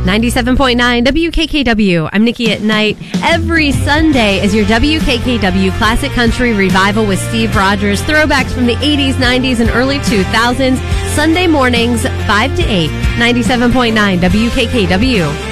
97.9 WKKW. I'm Nikki at Night. Every Sunday is your WKKW Classic Country Revival with Steve Rogers. Throwbacks from the 80s, 90s, and early 2000s. Sunday mornings, 5 to 8. 97.9 WKKW.